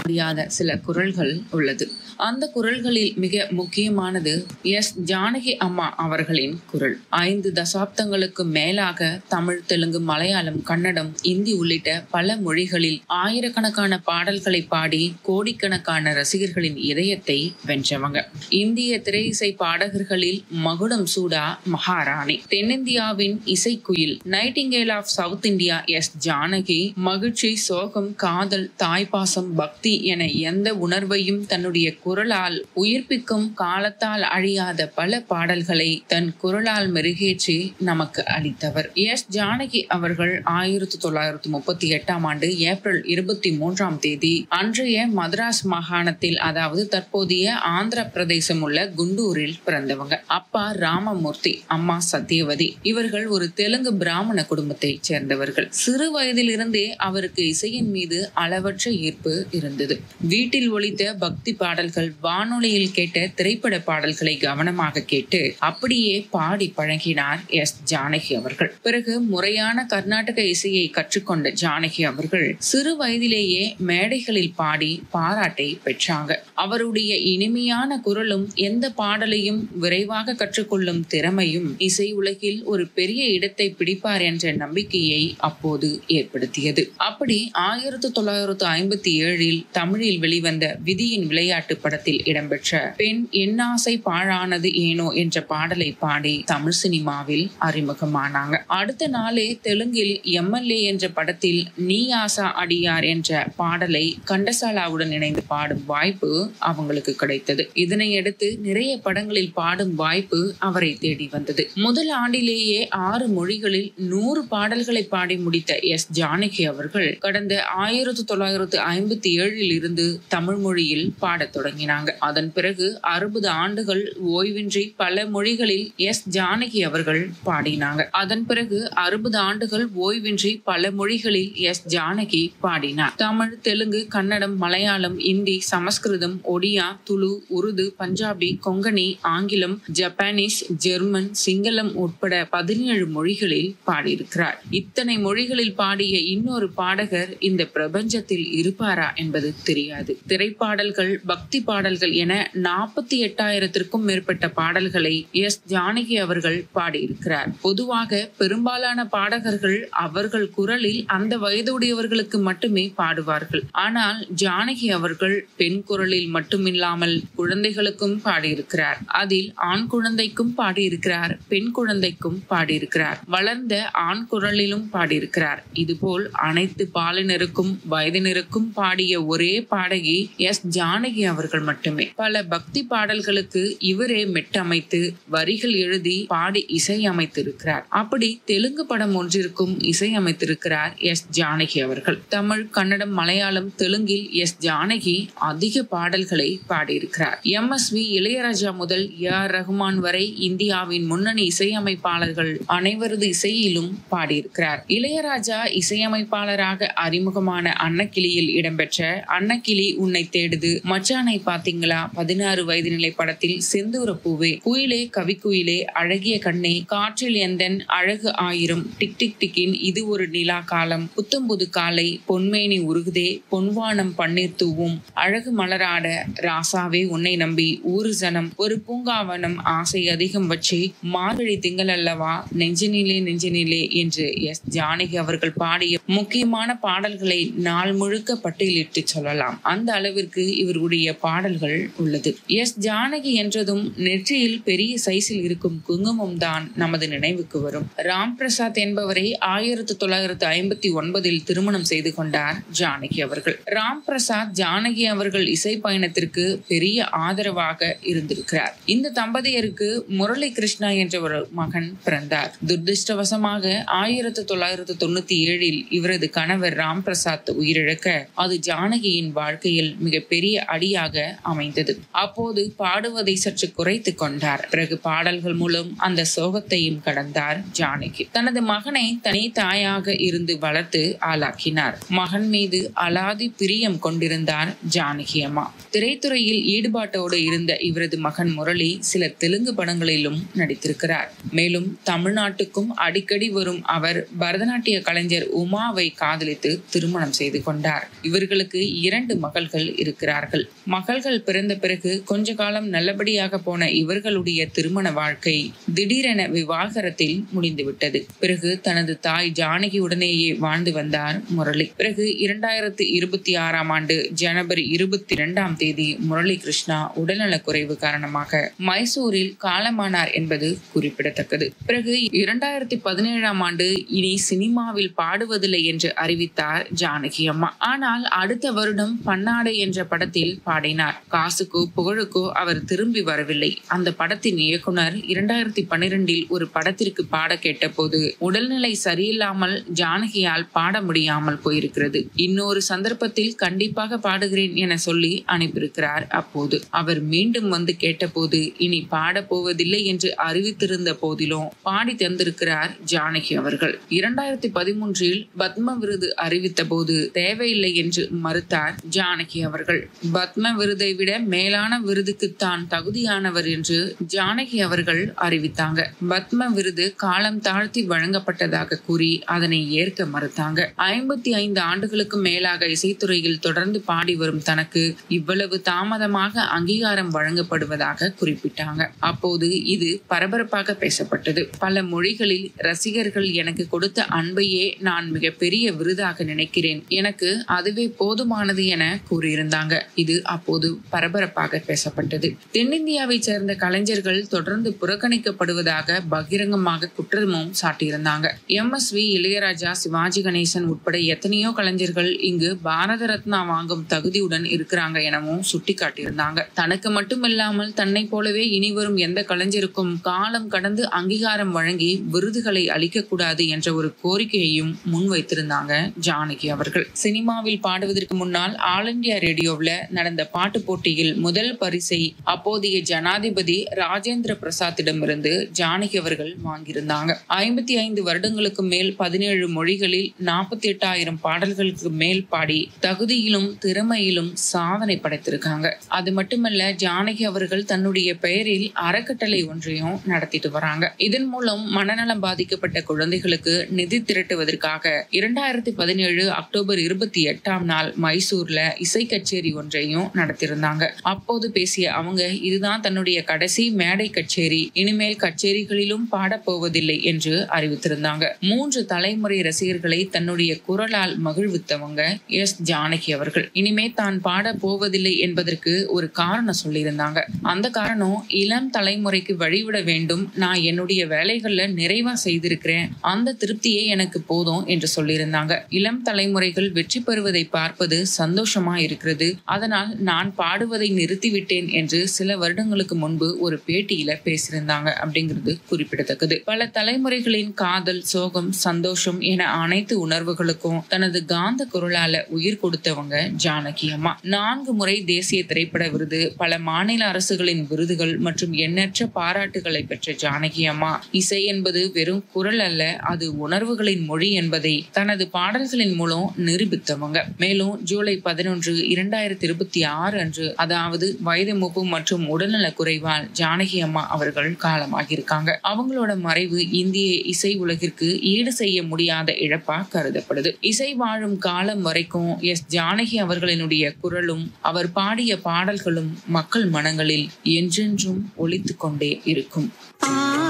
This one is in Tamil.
முடியாத சில குரல்கள் உள்ளது. அந்த குரல்களில் மிக முக்கியமானது எஸ். ஜானகி அம்மா அவர்களின் குரல். 5 தசாப்தங்களுக்கு மேலாக தமிழ், தெலுங்கு, மலையாளம், கன்னடம், இந்தி உள்ளிட்ட பல மொழிகளில் ஆயிரக்கணக்கான பாடல்களை பாடி கோடிக்கணக்கான ரசிகர்களின் இதயத்தை வென்றவங்க. இந்திய திரை இசை பாடகர்களில் மகுடம் சூடா மகாராணி. தென்னிந்தியாவின் இசைக்குயில், Nightingale of south India S. Janaki. மகிழ்ச்சி, சோகம், காதல், தாய்ப்பாசம், பக்தி என எந்த உணர்வையும் தன்னுடைய குரலால் உயிர்ப்பிக்கும் காலத்தால் அழியாத பல பாடல்களை தன் குரலால் மெருகேற்றி நமக்கு அளித்தவர். எஸ். ஜானகி அவர்கள் 1938ஆம் ஆண்டு ஏப்ரல் 23ஆம் தேதி அன்றைய மதராஸ் மாகாணத்தில், அதாவது தற்போதைய ஆந்திர பிரதேசம் உள்ள குண்டூரில் பிறந்தவங்க. அப்பா ராமமூர்த்தி, அம்மா சத்யவதி. இவர்கள் ஒரு தெலுங்கு பிராமண குடும்பத்தை சேர்ந்தவர்கள். சிறு வயதில் இருந்தே அவருக்கு இசையின் மீது அளவற்ற ஈர்ப்பு இருந்தது. வீட்டில் ஒலித்த பக்தி பாடல்கள், வானொலியில் கேட்ட திரைப்பட பாடல்களை கவனமாக கேட்டு அப்படியே பாடி பழகினார் எஸ். ஜானகி அவர்கள். பிறகு முறையான கர்நாடக இசையை கற்றுக்கொண்ட ஜானகி அவர்கள் சிறு வயதிலேயே மேடைகளில் பாடி பாராட்டை பெற்றாங்க. அவருடைய இனிமையான குரலும் எந்த பாடலையும் விரைவாக கற்றுக்கொள்ளும் திறமையும் இசை உலகில் ஒரு பெரிய இடத்தை பிடிப்பார் என்ற நம்பிக்கையை அப்போது ஏற்படுத்தியது. அப்படி 1957இல் தமிழில் வெளிவந்த விதியின் விளையாட்டு படத்தில் இடம்பெற்ற பெண் என்னாசை பாழானது ஏனோ என்ற பாடலை பாடி தமிழ் சினிமாவில் அறிமுகமானாங்க. அடுத்த நாளே தெலுங்கில் எம்எல்ஏ என்ற படத்தில் நீ ஆசா அடியார் என்ற பாடலை கண்டசாலாவுடன் இணைந்து பாடும் வாய்ப்பு அவங்களுக்கு கிடைத்தது. இதனையடுத்து நிறைய படங்களில் பாடும் வாய்ப்பு அவரை தேடி வந்தது. முதல் ஆண்டிலேயே 6 மொழிகளில் 100 பாடல்களை பாடி முடித்த எஸ். ஜானகி அவர்கள் கடந்த 1957இல் இருந்து தமிழ் மொழியில் பாடத் தொடங்கினாங்க. அதன் பிறகு 60 ஆண்டுகள் ஓய்வின்றி பல மொழிகளில் எஸ். ஜானகி அவர்கள் பாடினாங்க. தமிழ், தெலுங்கு, கன்னடம், மலையாளம், இந்தி, சமஸ்கிருதம், ஒடியா, துளு, உருது, பஞ்சாபி, கொங்கணி, ஆங்கிலம், ஜப்பானீஸ், ஜெர்மன், சிங்களம் உட்பட 17 மொழிகளில் பாடியிருக்கிறார். இத்தனை மொழிகளில் பாடிய இன்னொரு பாடகர் இந்த பிரபஞ்சத்தில் இருப்பாரா என்பது தெரியாது. திரைப்பாடல்கள், பக்தி பாடல்கள் என 48,000த்திற்கும் மேற்பட்ட பாடல்களை எஸ். ஜானகி அவர்கள் பாடியிருக்கிறார். பொதுவாக பெரும்பாலான பாடகர்கள் அவர்கள் குரலில் அந்த வயதுடையவர்களுக்கு மட்டுமே பாடுவார்கள். ஆனால் ஜானகி அவர்கள் பெண் குரலில் மட்டுமில்லாமல் குழந்தைகளுக்கும் பாடியிருக்கிறார். அதில் ஆண் குழந்தைக்கும் பாடியிருக்கிறார், பெண் குழந்தைக்கும் பாடியிருக்கிறார், வளர்ந்த ஆண் குரலிலும் பாடியிருக்கிறார். இதுபோல் அனைத்து பாலினருக்கும் வயதினருக்கும் பாடிய ஒரே பாடகி எஸ். ஜானகி அவர்கள் மட்டுமே. பல பக்தி பாடல்களுக்கு இவரே மெட்டமைத்து வரிகள் எழுதி பாடி இசையமைத்திருக்கிறார். அப்படி தெலுங்கு படம் ஒன்றிற்கும் இசையமைத்திருக்கிறார் எஸ். ஜானகி அவர்கள். தமிழ், கன்னடம், மலையாளம், தெலுங்கில் எஸ். ஜானகி அதிக பாடல்களை பாடியிருக்கிறார். எம்.எஸ்.வி. இளையராஜா முதல் ஏ.ஆர். ரஹ்மான் வரை இந்தியாவின் முன்னணி இசையமைப்பாளர்கள் அனைவரது இசையிலும் பாடியிருக்கிறார். இளையராஜா இசையமைப்பாளராக அறிமுகமான அன்னக்கிளியில் இடம்பெற்ற அன்னக்கிளி உன்னை தேடுது, மச்சானை பாத்தீங்களா, 16 வயது நிலை படத்தில் செந்தூர பூவே, குயிலே கவிக்குயிலே, அழகிய கண்ணே, காற்றில் எந்தன் அழகு ஆயிரம், டிக் டிக் டிக்கின் இது ஒரு நிலா காலம், புத்தம்புது காலை, பொன்மேனி உருகுதே, பொன்வானம் பன்னீர் தூவும், அழகு மலராட, ராசாவே உன்னை நம்பி, ஊரு ஜனம், ஒரு பூங்காவனம், ஆசை அதிகம் வச்சு, மார்கழி திங்கள் அல்லவா, நெஞ்சினிலே நெஞ்சினிலே என்று எஸ். ஜானகி அவர்கள் பாடிய முக்கியமான பாடல்களை நாள் முழுக்க பட்டியலிட்டு சொல்லலாம். அந்த அளவிற்கு இவருடைய பாடல்கள் உள்ளது. எஸ். ஜானகி என்றதும் நெற்றியில் பெரிய சைஸில் இருக்கும் குங்குமம் தான் நமது நினைவுக்கு வரும். ராம் பிரசாத் என்பவரை 1959இல் திருமணம் செய்து கொண்டார் ஜானகி அவர்கள். ராம் பிரசாத் ஜானகி அவர்கள் இசை பயணத்திற்கு பெரிய ஆதரவாக இருந்திருக்கிறார். இந்த தம்பதியருக்கு முரளி கிருஷ்ணா என்ற ஒரு மகன் பிறந்தார். துரதிருஷ்டவசமாக 1997இல் இவரது கணவர் ராம் பிரசாத் உயிரிழக்க அது ஜானகியின் வாழ்க்கையில் மிகப்பெரிய அடியாக அமைந்தது. அப்போது பாடுவதை சற்று குறைத்து கொண்டார். பிறகு பாடல்கள் மூலம் அந்த சோகத்தையும் கடந்தார் ஜானகி. தனது மகனை தனி தாயாக இருந்து வளர்த்து ஆளாக்கினார். மகன் மீது அலாதி பிரியம் கொண்டிருந்தார் ஜானகி அம்மா. திரைத்துறையில் ஈடுபாட்டோடு இருந்த இவரது மகன் முரளி சில தெலுங்கு படங்களிலும் நடித்திருக்கிறார். மேலும் தமிழ்நாட்டுக்கும் அடிக்கடி வரும் அவர் பரதநாட்டிய கலைஞர் உமாவை காதலித்து திருமணம் செய்து கொண்டார். இவர்களுக்கு 2 மகள்கள் இருக்கிறார்கள். மகள்கள் பிறந்த பிறகு கொஞ்ச காலம் நல்லபடியாக போன இவர்களுடைய திருமண வாழ்க்கை திடீரென விவாகரத்தில் முடிந்துவிட்டது. பிறகு தனது தாய் ஜானகியுடனேயே வாழ்ந்து வந்தார் முரளி. பிறகு 2026ஆம் ஆண்டு ஜனவரி 22ஆம் தேதி முரளி கிருஷ்ணா உடல்நலக் குறைவு காரணமாக மைசூரில் காலமானார் என்பது குறிப்பிடத்தக்கது. பிறகு 2017ஆம் ஆண்டு இனி சினிமாவில் பாடுவதில்லை என்று அறிவித்தார் ஜானகி அம்மா. ஆனால் அடுத்த வருடம் பன்னாடை என்ற படத்தில் பாடினார். காசுக்கோ புகழுக்கோ அவர் திரும்பி வரவில்லை. அந்த படத்தின் இயக்குனர் 2012இல் ஒரு படத்திற்கு பாட கேட்டபோது உடல்நிலை சரியில்லாமல் ஜானகியால் பாட முடியாமல் போயிருக்கிறது. இன்னொரு சந்தர்ப்பத்தில் கண்டிப்பாக பாடுகிறேன் என சொல்லி அனுப்பியிருக்கிறார். அப்போது அவர் மீண்டும் வந்து கேட்டபோது இனி பாட போவதில்லை என்று அறிவித்திருந்த போதிலும் பாடி தந்திருக்கிறார் ஜானகி அவர்கள். 2013இல் பத்ம விருது அறிவித்த போது தேவையில்லை என்று மறுத்தார் ஜானகி அவர்கள். பத்ம விருதை விட மேலான விருதுக்கு தான் தகுதியானவர் என்று ஜானகி அவர்கள் அறிவித்தாங்க. பத்ம விருது காலம் தாழ்த்தி வழங்கப்பட்டதாக கூறி அதனை ஏற்க மறுத்தாங்க. 55 ஆண்டுகளுக்கு மேலாக இசைத்துறையில் தொடர்ந்து பாடி வரும் தனக்கு இவ்வளவு தாமதமாக அங்கீகாரம் வழங்கப்படுவதாக குறிப்பிட்டாங்க. அப்போது இது பரபரப்பாக பேசப்பட்டது. பல மொழிகளில் ரசிகர்கள் எனக்கு கொடுத்த அன்பையே நான் மிகப்பெரிய விருதாக நினைக்கிறேன். எனக்கு அதுவே போதுமானது என கூறியிருந்தாங்க. இது அப்போது பரபரப்பாக பேசப்பட்டது. தென்னிந்தியாவை சேர்ந்த கலைஞர்கள் தொடர்ந்து புறக்கணிக்கப்படுவதாக பகிரங்கமாக குற்றமும் சாட்டியிருந்தாங்க. MSV, இளையராஜா, சிவாஜி கணேசன் உட்பட எத்தனையோ கலைஞர்கள் இங்கு பாரத ரத்னா வாங்கும் தகுதியுடன் இருக்கிறாங்க எனவும் சுட்டிக்காட்டியிருந்தாங்க. தனக்கு மட்டுமில்லாமல் தன்னை போலவே இனி வரும் எந்த கலைஞருக்கும் காலம் கடந்து அங்கீகாரம் வழங்கி விருதுகளை அளிக்க கூடாது என்ற ஒரு கோரிக்கையையும் முன்வைத்திருந்தாங்க ஜானகி அவர்கள். சினிமாவில் பாடுவதற்கு முன்னால் ஆல் இந்தியா ரேடியோவில் நடந்த பாட்டு போட்டியில் முதல் பரிசை அப்போதைய ஜனாதிபதி ராஜேந்திர பிரசாத்திடமிருந்து ஜானகி அவர்கள் வாங்கியிருந்தாங்க. 55 வருடங்களுக்கு மேல் 17 மொழிகளில் 48,000 பாடல்களுக்கு மேல் பாடி தகுதியிலும் திறமையிலும் சாதனை படைத்திருக்காங்க. அது மட்டுமல்ல, ஜானகி அவர்கள் தன்னுடைய பெயரில் அறக்கட்டளை ஒன்றையும் நடத்திட்டு வராங்க. இதன் மூலம் மனநலம் பாதிக்கப்பட்ட குழந்தைகளுக்கு நிதி திரட்டுவதற்காக 2017 அக்டோபர் 28ஆம் நாள் மைசூர்ல இசை கச்சேரி ஒன்றையும் நடத்தியிருந்தாங்க. அப்போது பேசிய அவங்க, இதுதான் தன்னுடைய கடைசி மேடை கச்சேரி, இனிமேல் கச்சேரிகளிலும் பாடப்போவதில்லை என்று அறிவித்திருந்தாங்க. 3 தலைமுறை ரசிகர்களை தன்னுடைய குரலால் மகிழ்வித்தவங்க ஜானகி அவர்கள். இனிமே தான் பாட போவதில்லை என்பதற்கு ஒரு காரணம் சொல்லியிருந்தாங்க. அந்த காரணம், இளம் தலைமுறைக்கு வழிவிட வேண்டும், நான் என்னுடைய வேலைகள்ல நிறைவா செய்திருக்கிறேன், அந்த திருப்தியே எனக்கு போதும் என்று சொல்லியிருந்தாங்க. இளம் தலைமுறைகள் வெற்றி பெறுவதை பார்ப்பது சந்தோஷமா இருக்கிறது, அதனால் நான் பாடுவதை நிறுத்திவிட்டேன் என்று சில வருடங்களுக்கு முன்பு ஒரு பேட்டியில பேசியிருந்தாங்க அப்படிங்கிறது குறிப்பிடத்தக்கது. பல தலைமுறைகளின் காதல், சோகம், சந்தோஷம் என அனைத்து உணர்வுகளுக்கும் தனது காந்த குரலால உயிர் கொடுத்தவங்க ஜானகி அம்மா. 4 முறை தேசிய திரைப்பட விருது, பல மாநில அரசுகளின் விருதுகள் மற்றும் எண்ணற்ற பாராட்டுகளை பெற்ற ஜானகி அம்மா, இசை என்பது வெறும் குரல் அல்ல, அது உணர்வுகளின் மொழி என்பதை தனது பாடல்களின் மூலம் நிரூபித்தவங்க. மேலும் ஜூலை 11, 2026 அன்று, அதாவது வயது மூப்பு மற்றும் உடல்நல குறைவால் ஜானகி அம்மா அவர்கள் காலமாகியிருக்காங்க. அவங்களோட மறைவு இந்திய இசை உலகிற்கு ஈடு செய்ய முடியாத இழப்பா கருதப்படுது. இசை வாழும் காலம் வரைக்கும் ஜானகி அவர்களினுடைய குரலும் அவர் பாடிய பாடல்களும் மக்கள் மனங்களில் என்றென்றும் ஒலித்துக் கொண்டே இருக்கும்.